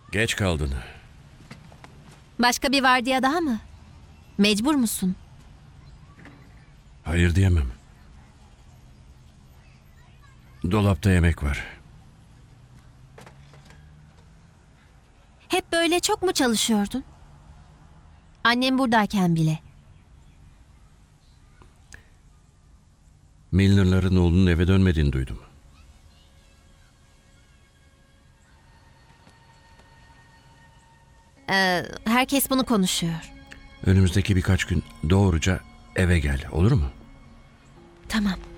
Geç kaldın. Başka bir vardiya daha mı? Mecbur musun? Hayır diyemem. Dolapta yemek var. Hep böyle çok mu çalışıyordun? Annem buradayken bile. Milner'ların oğlunun eve dönmediğini duydum. Herkes bunu konuşuyor. Önümüzdeki birkaç gün doğruca eve gel, olur mu? Tamam.